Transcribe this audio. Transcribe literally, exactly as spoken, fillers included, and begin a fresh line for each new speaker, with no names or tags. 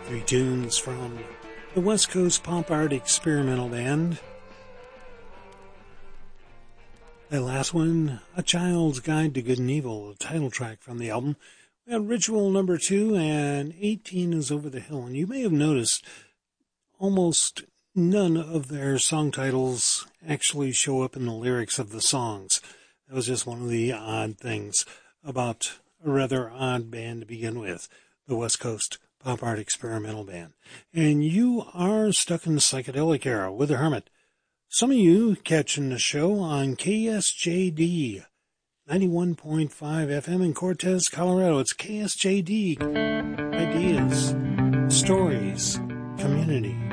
Three tunes from the West Coast Pop Art Experimental Band. That last one, A Child's Guide to Good and Evil, the title track from the album. We had Ritual number two, and eighteen is Over the Hill. And you may have noticed almost none of their song titles actually show up in the lyrics of the songs. That was just one of the odd things about a rather odd band to begin with, the West Coast Pop Art Experimental Band. And you are stuck in the psychedelic era with the Hermit. Some of you catching the show on K S J D ninety-one point five F M in Cortez, Colorado. It's K S J D. Ideas, stories, community.